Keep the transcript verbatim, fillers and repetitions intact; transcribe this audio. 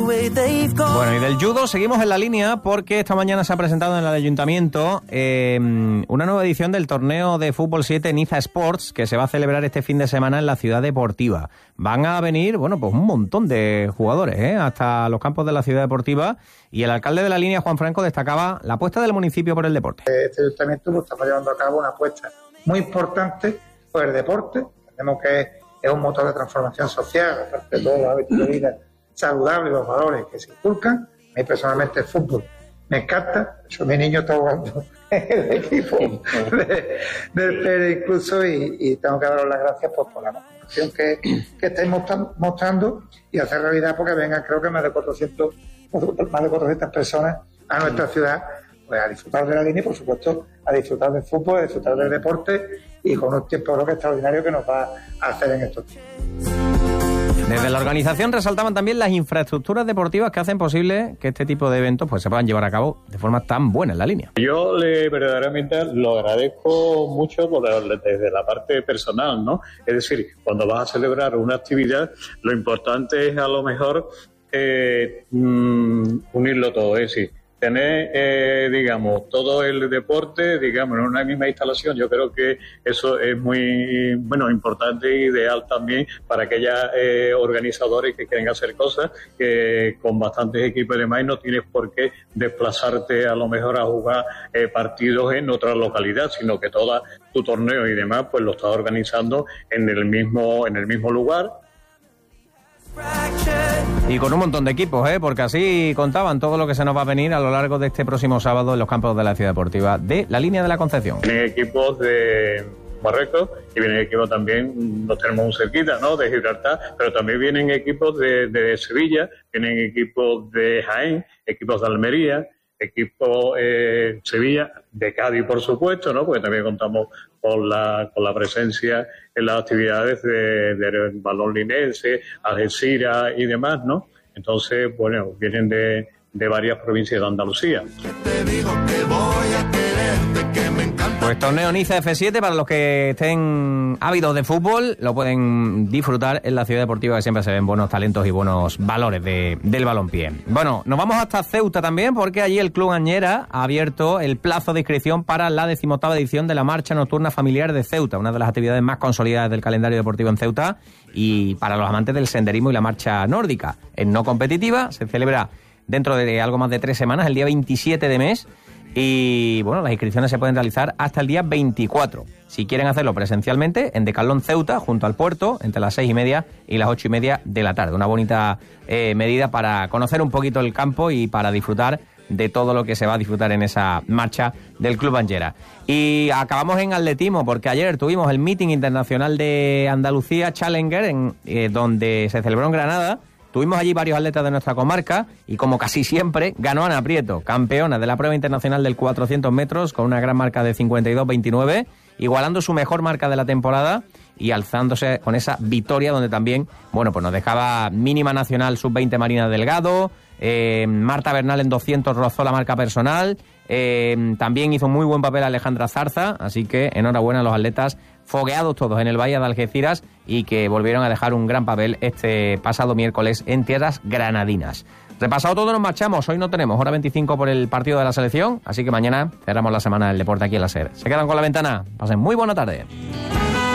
Bueno, y del judo seguimos en la línea porque esta mañana se ha presentado en el ayuntamiento eh, una nueva edición del torneo de fútbol siete Niza Sports que se va a celebrar este fin de semana en la ciudad deportiva. Van a venir, bueno, pues un montón de jugadores, ¿eh? hasta los campos de la ciudad deportiva, y el alcalde de la línea, Juan Franco, destacaba la apuesta del municipio por el deporte. Este ayuntamiento pues, estamos llevando a cabo una apuesta muy importante por el deporte. Entendemos que es un motor de transformación social, aparte de todos los hábitos de vida saludables, los valores que se inculcan. A mí personalmente el fútbol me encanta, yo mi niño está jugando en el equipo de, del Pérez incluso, y, y tengo que daros las gracias pues, por la motivación que, que estáis mostrando y hacer realidad, porque vengan creo que más de cuatrocientos más de cuatrocientas personas a nuestra ciudad pues, a disfrutar de la línea y por supuesto a disfrutar del fútbol, a disfrutar del deporte y con un tiempo creo que extraordinario que nos va a hacer en estos tiempos. Desde la organización resaltaban también las infraestructuras deportivas que hacen posible que este tipo de eventos pues se puedan llevar a cabo de forma tan buena en la línea. Yo le, verdaderamente lo agradezco mucho por la, desde la parte personal, ¿no? Es decir, cuando vas a celebrar una actividad, lo importante es a lo mejor eh, mm, unirlo todo, es decir, tener, eh, digamos, todo el deporte, digamos, en una misma instalación. Yo creo que eso es muy, bueno, importante e ideal también para aquellos eh, organizadores que quieren hacer cosas, que con bastantes equipos y demás no tienes por qué desplazarte a lo mejor a jugar eh, partidos en otra localidad, sino que todo tu torneo y demás, pues lo estás organizando en el mismo, en el mismo lugar. Y con un montón de equipos, ¿eh? porque así contaban todo lo que se nos va a venir a lo largo de este próximo sábado en los campos de la ciudad deportiva de la línea de la Concepción. Vienen equipos de Marruecos y vienen equipos también, los tenemos muy cerquita, ¿no? de Gibraltar, pero también vienen equipos de, de Sevilla, vienen equipos de Jaén, equipos de Almería, equipos eh, Sevilla, de Cádiz por supuesto, ¿no? porque también contamos con la, con la presencia en las actividades de, de balón linense, Algeciras y demás, ¿no? Entonces, bueno, vienen de, de varias provincias de Andalucía. Te digo que voy a quererte, que me encanta. Pues torneo Niza F siete, para los que estén ávidos de fútbol, lo pueden disfrutar en la ciudad deportiva, que siempre se ven buenos talentos y buenos valores de, del balompié. Bueno, nos vamos hasta Ceuta también, porque allí el Club Añera ha abierto el plazo de inscripción para la decimoctava edición de la Marcha Nocturna Familiar de Ceuta, una de las actividades más consolidadas del calendario deportivo en Ceuta, y para los amantes del senderismo y la marcha nórdica. Es no competitiva, se celebra dentro de algo más de tres semanas, el día veintisiete de mes, y bueno, las inscripciones se pueden realizar hasta el día veinticuatro. Si quieren hacerlo presencialmente, en Decalón Ceuta, junto al puerto, entre las seis y media y las ocho y media de la tarde. Una bonita eh, medida para conocer un poquito el campo y para disfrutar de todo lo que se va a disfrutar en esa marcha del Club Añera. Y acabamos en atletismo, porque ayer tuvimos el meeting internacional de Andalucía Challenger, en, eh, donde se celebró en Granada. Tuvimos allí varios atletas de nuestra comarca y, como casi siempre, ganó Ana Prieto, campeona de la prueba internacional del cuatrocientos metros con una gran marca de cincuenta y dos veintinueve, igualando su mejor marca de la temporada y alzándose con esa victoria donde también, bueno, pues nos dejaba mínima nacional sub veinte Marina Delgado, eh, Marta Bernal en doscientos rozó la marca personal, eh, también hizo muy buen papel Alejandra Zarza, así que enhorabuena a los atletas fogueados todos en el Valle de Algeciras y que volvieron a dejar un gran papel este pasado miércoles en tierras granadinas. Repasado todo, nos marchamos. Hoy no tenemos hora veinticinco por el partido de la selección, así que mañana cerramos la semana del deporte aquí en la SER. Se quedan con La Ventana. Pasen muy buena tarde.